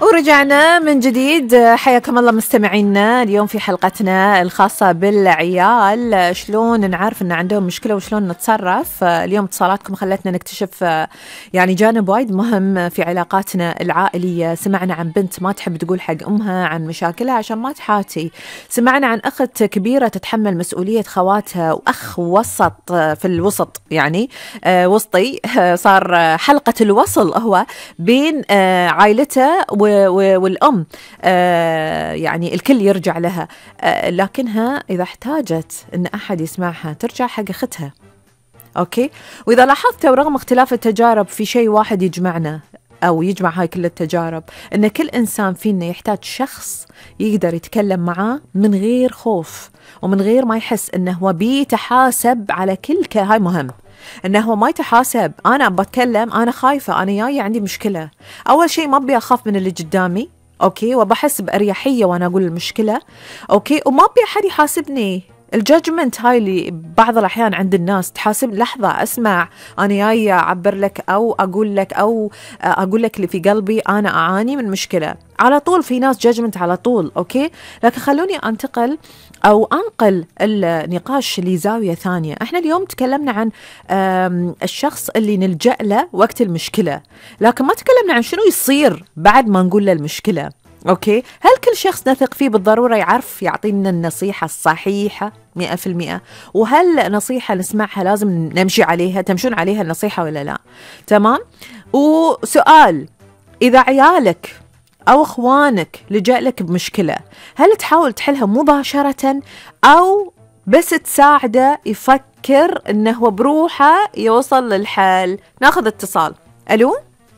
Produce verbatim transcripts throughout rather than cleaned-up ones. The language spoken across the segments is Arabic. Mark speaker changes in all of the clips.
Speaker 1: ورجعنا من جديد. حياكم الله مستمعينا. اليوم في حلقتنا الخاصة بالعيال، شلون نعرف ان عندهم مشكلة وشلون نتصرف. اليوم اتصالاتكم خلتنا نكتشف يعني جانب وايد مهم في علاقاتنا العائلية. سمعنا عن بنت ما تحب تقول حق أمها عن مشاكلها عشان ما تحاتي. سمعنا عن أخت كبيرة تتحمل مسؤولية خواتها، وأخ وسط في الوسط يعني آه وسطي آه صار حلقة الوصل هو بين آه عائلته والأم. آه يعني الكل يرجع لها، آه لكنها إذا احتاجت أن أحد يسمعها ترجع حق أختها. أوكي. وإذا لاحظت ورغم اختلاف التجارب في شيء واحد يجمعنا أو يجمع هاي كل التجارب، أن كل إنسان فينا يحتاج شخص يقدر يتكلم معاه من غير خوف ومن غير ما يحس أنه هو بيتحاسب على كل ك... هاي مهم أنه هو ما يتحاسب. أنا بتكلم، أنا خايفة، أنا جاي عندي مشكلة. أول شيء ما أبي أخاف من اللي قدامي، أوكي، وبحس بأريحية وأنا أقول المشكلة، أوكي، وما أبي أحد يحاسبني. الجاجمنت هاي اللي بعض الأحيان عند الناس تحاسب. لحظة، أسمع، أنا جاي أعبر لك أو أقول لك أو أقول لك اللي في قلبي. أنا أعاني من مشكلة، على طول في ناس جاجمنت على طول، أوكي. لكن خلوني أنتقل أو أنقل النقاش لزاوية ثانية. إحنا اليوم تكلمنا عن الشخص اللي نلجأ له وقت المشكلة، لكن ما تكلمنا عن شنو يصير بعد ما نقول له المشكلة. أوكي، هل كل شخص نثق فيه بالضرورة يعرف يعطينا النصيحة الصحيحة مئة في المئة؟ وهل نصيحة نسمعها لازم نمشي عليها، تمشون عليها النصيحة ولا لا؟ تمام. وسؤال، إذا عيالك أو أخوانك لجأ لك بمشكلة، هل تحاول تحلها مباشرة أو بس تساعده يفكر أنه بروحه يوصل للحل؟ ناخذ اتصال. ألو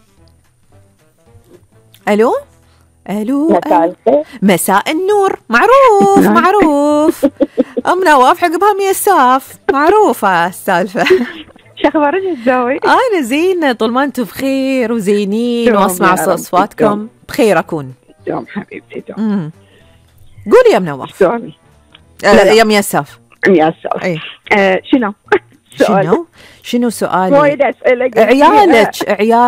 Speaker 1: ألو ألو
Speaker 2: مساء الخير.
Speaker 1: مساء النور. معروف معروف. أم نواف عقبها ميساف، معروفة السالفة.
Speaker 2: شو أخبارك؟ إيش تسوي؟
Speaker 1: أنا زين، طول ما أنتم بخير وزينين وأسمع أصواتكم بخير أكون.
Speaker 2: دوم حبيبتي دوم.
Speaker 1: قولي يا أم نواف.
Speaker 2: سؤالي
Speaker 1: آه يا ميساف.
Speaker 2: ميساف.
Speaker 1: أي.
Speaker 2: آه شنو؟
Speaker 1: شنو؟ شنو سؤالي؟
Speaker 2: وايد أسئلة.
Speaker 1: عيالك عيال